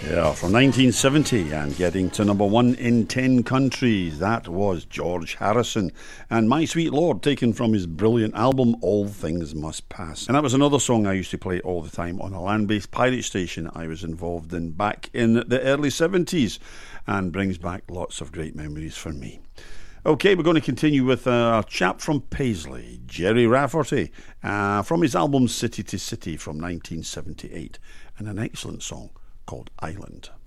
Yeah, from 1970 and getting to number one in 10 countries. That was George Harrison and My Sweet Lord, taken from his brilliant album All Things Must Pass. And that was another song I used to play all the time on a land-based pirate station I was involved in back in the early 70s, and brings back lots of great memories for me. Okay, we're going to continue with a chap from Paisley, Gerry Rafferty, from his album City to City from 1978, and an excellent song called Island.